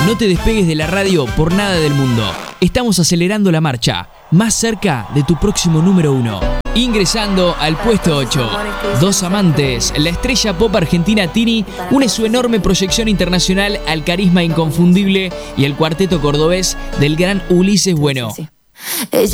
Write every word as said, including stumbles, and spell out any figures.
No te despegues de la radio por nada del mundo. Estamos acelerando la marcha, más cerca de tu próximo número uno. Ingresando al puesto ocho. Dos amantes, la estrella pop argentina Tini une su enorme proyección internacional al carisma inconfundible y el cuarteto cordobés del gran Ulises Bueno. Ella